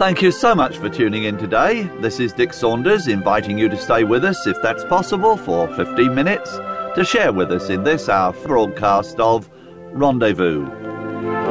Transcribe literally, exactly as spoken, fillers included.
Thank you so much for tuning in today. This is Dick Saunders inviting you to stay with us, if that's possible, for fifteen minutes to share with us in this, our broadcast of Rendezvous.